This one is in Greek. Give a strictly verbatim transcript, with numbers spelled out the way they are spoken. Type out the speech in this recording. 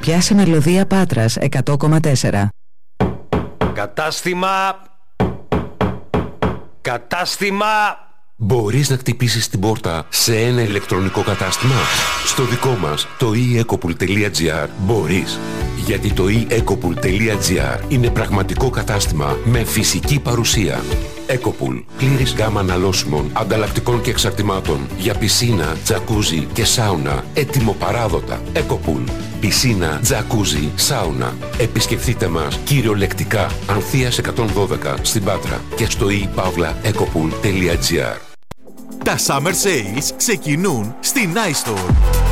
Συντροφιά σε Μελωδία Πάτρας εκατό κόμμα τέσσερα. Κατάστημα. Κατάστημα. Μπορείς να χτυπήσεις την πόρτα σε ένα ηλεκτρονικό κατάστημα? Στο δικό μας, το e ecopool τελεία gr, μπορείς. Γιατί το e ecopool τελεία gr είναι πραγματικό κατάστημα με φυσική παρουσία. Ecopool, πλήρης γκάμα αναλώσιμων, ανταλλακτικών και εξαρτημάτων για πισίνα, τζακούζι και σάουνα, έτοιμο παράδοτα. Ecopool, πισίνα, τζακούζι, σάουνα. Επισκεφτείτε μας κυριολεκτικά, Ανθείας εκατόν δώδεκα στην Πάτρα και στο e pavla ecopool τελεία gr. Τα Summer Sales ξεκινούν στη Nice Store.